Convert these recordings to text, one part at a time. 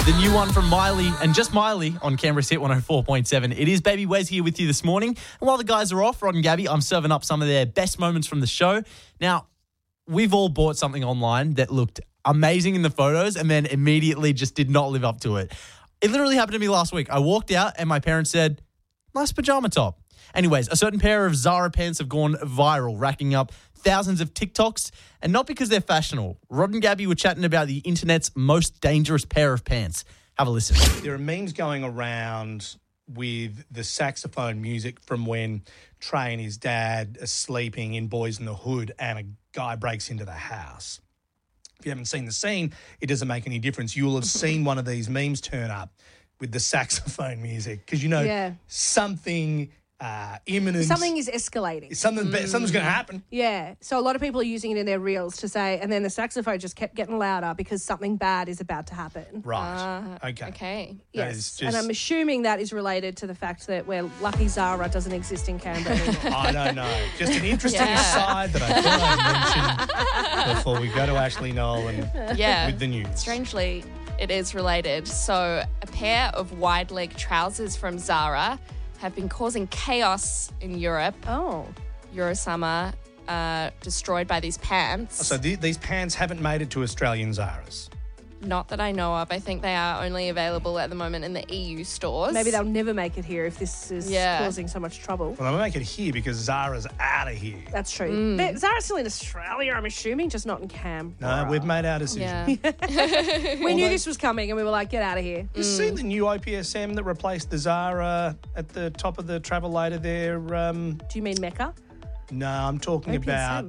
The new one from Miley, and just Miley on Canberra's Hit 104.7. It is Baby Wes here with you this morning. And while the guys are off, Rod and Gabby, I'm serving up some of their best moments from the show. Now, we've all bought something online that looked amazing in the photos and then immediately just did not live up to it. It literally happened to me last week. I walked out and my parents said, nice pajama top. Anyways, a certain pair of Zara pants have gone viral, racking up thousands of TikToks, and not because they're fashionable. Rod and Gabby were chatting about the internet's most dangerous pair of pants. Have a listen. There are memes going around with the saxophone music from when Trey and his dad are sleeping in Boys in the Hood and a guy breaks into the house. If you haven't seen the scene, it doesn't make any difference. You'll have seen one of these memes turn up with the saxophone music because, something imminent. Something is escalating. Something's going to happen. Yeah. So a lot of people are using it in their reels to say, and then the saxophone just kept getting louder because something bad is about to happen. Right. Okay. Yes. And I'm assuming that is related to the fact that we're lucky Zara doesn't exist in Canberra anymore. I don't know. Just an interesting aside that I thought I'd mention before we go to Ashley Nolan with the news. Strangely, it is related. So a pair of wide-leg trousers from Zara have been causing chaos in Europe. Oh. Eurosummer, destroyed by these pants. So these pants haven't made it to Australian Zara's? Not that I know of. I think they are only available at the moment in the EU stores. Maybe they'll never make it here if this is causing so much trouble. Well, they'll make it here because Zara's out of here. That's true. Zara's still in Australia, I'm assuming, just not in Canberra. No, we've made our decision. Yeah. We knew this was coming and we were like, get out of here. You see the new OPSM that replaced the Zara at the top of the travelator there? Do you mean Mecca? No, I'm talking OPSM. about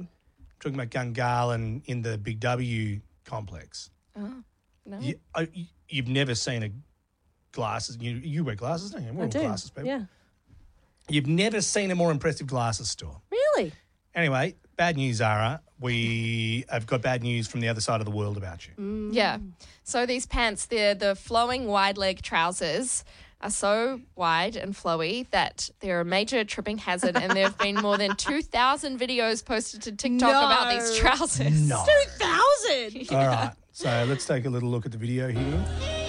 Gungahlin in the Big W complex. Oh, no. You've never seen a glasses. You wear glasses, don't you? We're I all do. glasses people. Yeah. You've never seen a more impressive glasses store. Really? Anyway, bad news, Zara. We have got bad news from the other side of the world about you. Yeah. So these pants, the flowing wide leg trousers are so wide and flowy that they're a major tripping hazard, and there have been more than 2,000 videos posted to TikTok about these trousers. No. 2,000? All right. So let's take a little look at the video here.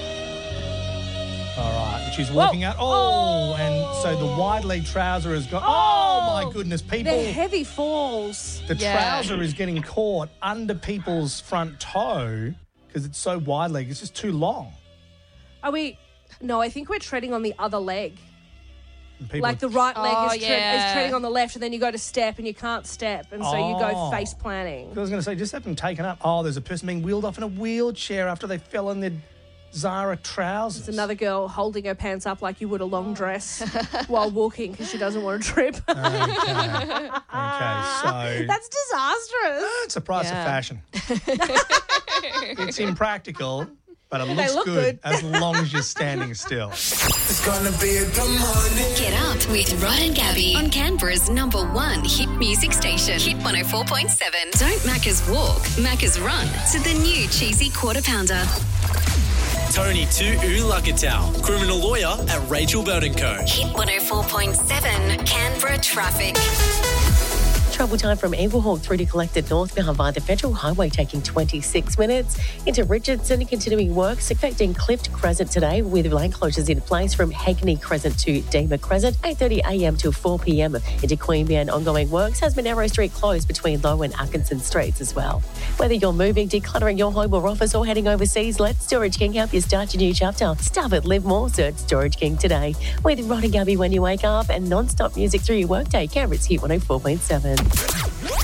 All right. She's walking out. And so the wide leg trouser has got. Oh, my goodness, people. They're heavy falls. The trouser is getting caught under people's front toe because it's so wide leg. It's just too long. Are we? No, I think we're treading on the other leg. And people Like the right leg is yeah. treading on the left, and then you go to step and you can't step, and so you go face planting. I was going to say, just have them taken up. Oh, there's a person being wheeled off in a wheelchair after they fell in their Zara trousers. There's another girl holding her pants up like you would a long dress while walking because she doesn't want to trip. Okay, so That's disastrous. it's a price of fashion. It's impractical, but it They looks look good good. as long as you're standing still. It's gonna be a good morning. Get up with Rod and Gabby on Canberra's #1 hit music station, Hit 104.7. Don't Macca's walk, Macca's run to the new cheesy quarter pounder. Tony to Ulagatal, criminal lawyer at Rachel Burton Co. Hit 104.7 Canberra traffic. Travel time from Eaglehawk through to Collected northbound via the Federal Highway taking 26 minutes. Into Richardson, continuing works affecting Clift Crescent today with lane closures in place from Hackney Crescent to Deema Crescent, 8:30am till 4pm. Into Queanbeyan, ongoing works has Monaro Street closed between Low and Atkinson Streets as well. Whether you're moving, decluttering your home or office, or heading overseas, let Storage King help you start your new chapter. Start it, live more, search Storage King today. With Rod and Gabby when you wake up and non-stop music through your workday, Canberra's Hit 104.7.